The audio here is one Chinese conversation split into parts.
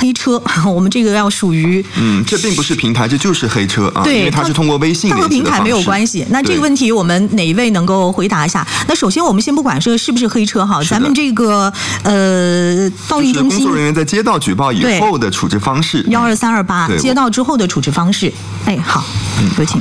黑车，我们这个要属于这并不是平台，这就是黑车啊， 对， 因为它是通过微信联系的方式。它和平台没有关系。那这个问题我们哪一位能够回答一下？那首先我们先不管这是不是黑车哈，咱们这个报运中心， 就是工作人员在接到举报以后的处置方式 ，12328接到之后的处置方式。哎，好，有请。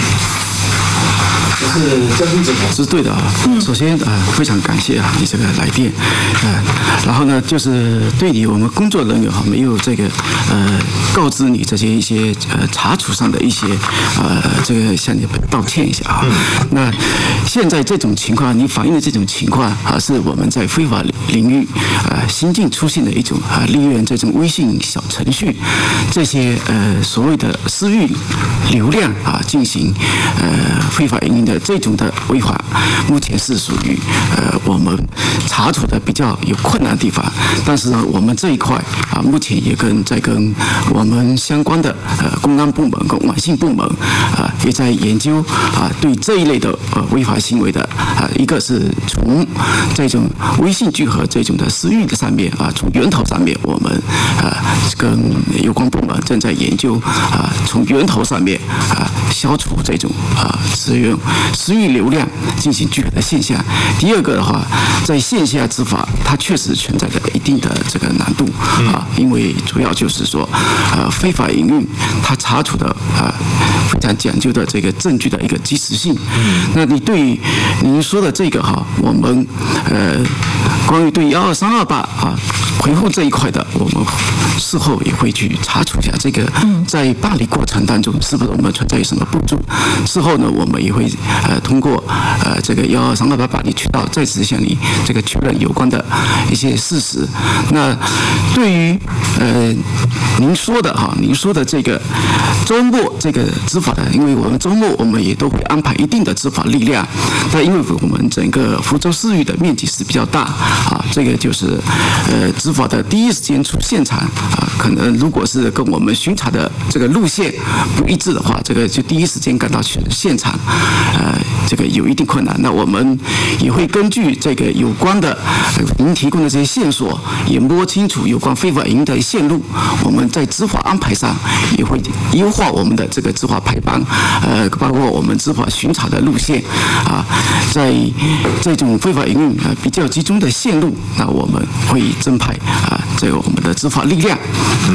我是交通警察支队的啊。首先非常感谢你这个来电，然后呢就是对你我们工作人员没有这个告知你这些一些查处上的一些这个向你道歉一下啊。那现在这种情况，你反映的这种情况是我们在非法领域新近出现的一种利用这种微信小程序这些所谓的私域流量进行非法营运的这种的违法，目前是属于我们查处的比较有困难的地方。但是呢，我们这一块目前也在跟我们相关的公安部门跟网信部门也在研究对这一类的违法行为的一个是从这种微信聚合这种的私域的上面从源头上面，我们跟有关部门正在研究从源头上面消除这种使用私域流量进行聚合的现象。第二个的话，在线下执法它确实存在着一定的这个难度因为主要就是说非法营运它查处的非常讲究的这个证据的一个及时性。那你对于您说的这个我们关于对12328回复这一块的，我们事后也会去查处一下这个在办理过程当中是不是我们存在有什么不足。事后呢，我们也会通过这个12328办理渠道再次向你这个确认有关的一些事实。那对于您说的这个周末这个执法的，因为我们周末我们也都会安排一定的执法力量，但因为我们整个福州市域的面积是比较大这个就是执法的第一时间出现场可能如果是跟我们巡查的这个路线不一致的话，这个就第一时间赶到现场这个有一定困难。那我们也会根据这个有关的您提供的这些线索，也摸清楚有关非法营运的线路，我们在执法安排上也会优化我们的这个执法排班包括我们执法巡查的路线在这种非法营运比较集中的线路，那我们会增派这个我们的执法力量。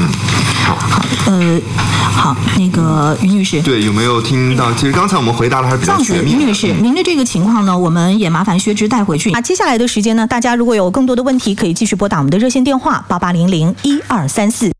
好，那个于女士， 对，有没有听到？其实刚才我们回答的还是比较全面。 于女士，您的这个情况呢，我们也麻烦薛之带回去。接下来的时间呢，大家如果有更多的问题，可以继续拨打我们的热线电话88001234。